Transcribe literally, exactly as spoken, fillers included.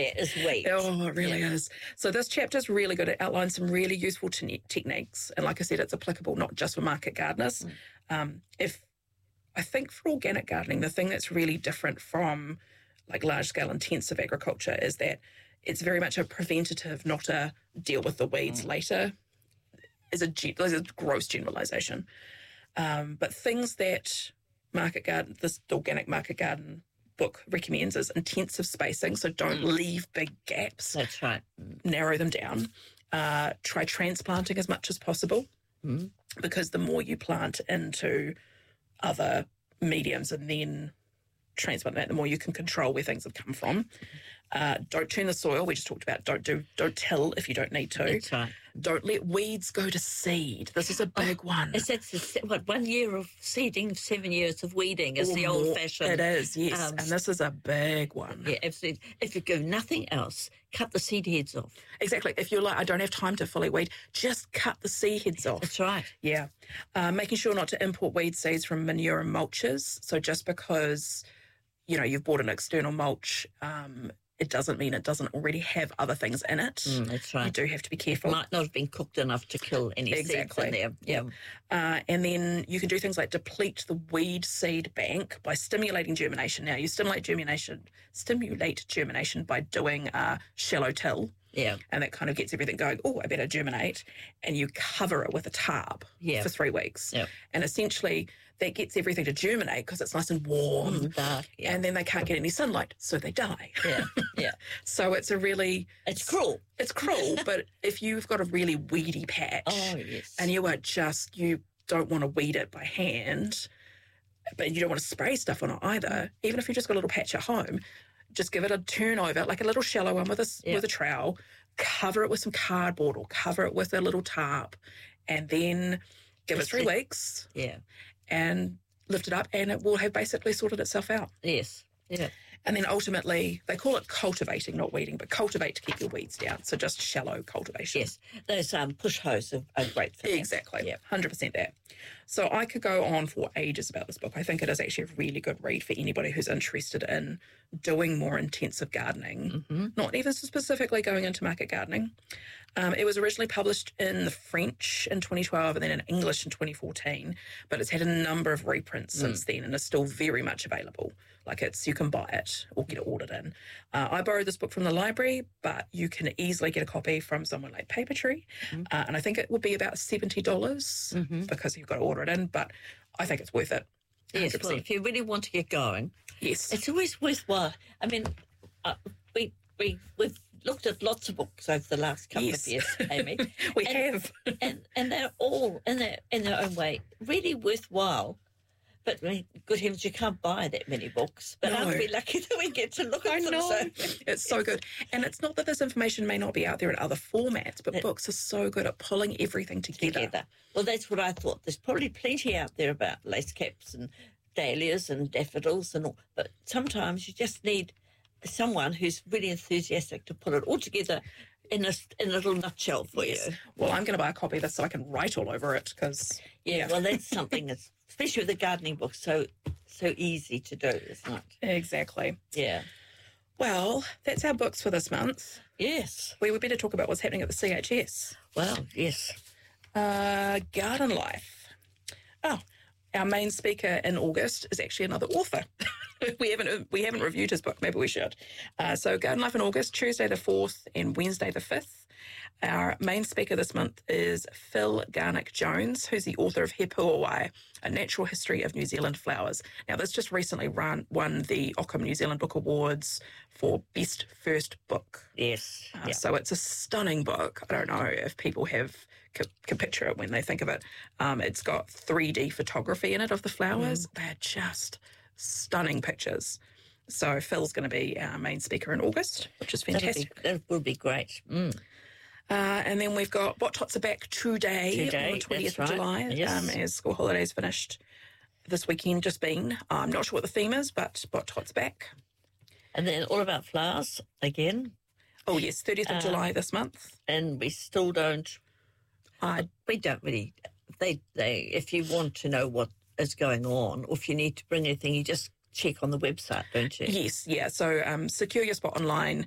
everywhere is weed. Oh, it really yeah. is. So this chapter is really good. It outlines some really useful te- techniques. And like I said, it's applicable not just for market gardeners. Mm. Um, if I think for organic gardening, the thing that's really different from like large-scale intensive agriculture is that it's very much a preventative, not a deal with the weeds mm. later, is a, is a gross generalisation. Um, but things that market garden, this organic market garden book recommends is intensive spacing, so don't mm. leave big gaps. That's right. Narrow them down. Uh, try transplanting as much as possible mm. because the more you plant into other mediums and then transplant that, the more you can control where things have come from. Uh, don't turn the soil. We just talked about don't do don't till if you don't need to. That's right. Don't let weeds go to seed. This is a big oh, one. Is that the, what one year of seeding, seven years of weeding is or the old fashioned? It is, yes, um, and this is a big one. Yeah, absolutely. If you go nothing else, cut the seed heads off. Exactly. If you're like, I don't have time to fully weed, just cut the seed heads off. That's right. Yeah, uh, making sure not to import weed seeds from manure and mulches. So just because you know you've bought an external mulch. Um, It doesn't mean it doesn't already have other things in it. Mm, that's right. You do have to be careful. It might not have been cooked enough to kill any exactly. seeds in there. Yeah. Uh, and then you can do things like deplete the weed seed bank by stimulating germination. Now, you stimulate germination, stimulate germination by doing a shallow till. Yeah. And that kind of gets everything going, oh, I better germinate. And you cover it with a tarp yeah. for three weeks. Yeah. And essentially that gets everything to germinate because it's nice and warm. Mm, dark, yeah. And then they can't get any sunlight, so they die. Yeah, yeah. So it's a really... It's cruel. It's cruel, but if you've got a really weedy patch oh, yes. and you are just, you don't want to weed it by hand, but you don't want to spray stuff on it either, even if you've just got a little patch at home, just give it a turnover, like a little shallow one with a, yeah. with a trowel, cover it with some cardboard or cover it with a little tarp, and then give That's it three it. weeks yeah. and lift it up, and it will have basically sorted itself out. Yes, yeah. And then ultimately, they call it cultivating, not weeding, but cultivate to keep your weeds down. So just shallow cultivation. Yes, those um, push hose are, are great for that. Exactly, yeah, one hundred percent that. So I could go on for ages about this book. I think it is actually a really good read for anybody who's interested in doing more intensive gardening, mm-hmm. not even specifically going into market gardening. Um, it was originally published in the French in twenty twelve and then in English in twenty fourteen, but it's had a number of reprints mm. since then and is still very much available. Like it's, you can buy it or get it ordered in. Uh, I borrowed this book from the library, but you can easily get a copy from someone like Papertree. Mm-hmm. Uh, and I think it would be about seventy dollars mm-hmm. because you've got to order it in, but I think it's worth it. one hundred percent. Yes, well, if you really want to get going, yes, it's always worthwhile. I mean, uh, we, we, we've looked at lots of books over the last couple yes. of years, Amy. we and, have. and, and they're all, in their, in their own way, really worthwhile. But, I mean, good heavens, you can't buy that many books. But no. aren't we lucky that we get to look at I them? know. So. It's so good. And it's not that this information may not be out there in other formats, but that, books are so good at pulling everything together. together. Well, that's what I thought. There's probably plenty out there about lace caps and dahlias and daffodils and all. But sometimes you just need someone who's really enthusiastic to put it all together in a, in a little nutshell for yes. you. Well, I'm going to buy a copy of this so I can write all over it because... Yeah, yeah, well, that's something that's... Especially with the gardening book, so so easy to do, isn't it? Exactly. Yeah. Well, that's our books for this month. Yes. We would better talk about what's happening at the C H S. Well, yes. Uh, Garden Life. Oh, our main speaker in August is actually another author. we haven't we haven't reviewed his book. Maybe we should. Uh, so Garden Life in August, Tuesday the fourth and Wednesday the fifth. Our main speaker this month is Phil Garnick-Jones, who's the author of He Puawai, A Natural History of New Zealand Flowers. Now, this just recently run, won the Ockham New Zealand Book Awards for Best First Book. Yes. Uh, yeah. So it's a stunning book. I don't know if people have can, can picture it when they think of it. Um, it's got three D photography in it of the flowers. Mm. They're just stunning pictures. So Phil's going to be our main speaker in August, which is fantastic. Be, that would be great. Mm. Uh, and then we've got Bot Tots are back today, today on the twentieth right. of July, yes. um, as school holidays finished this weekend just been. I'm not sure what the theme is, but Bot Tots back. And then All About Flowers again. Oh, yes, thirtieth of um, July this month. And we still don't, uh, we don't really, they, they, if you want to know what is going on, or if you need to bring anything, you just check on the website, don't you? Yes, yeah. So um, secure your spot online.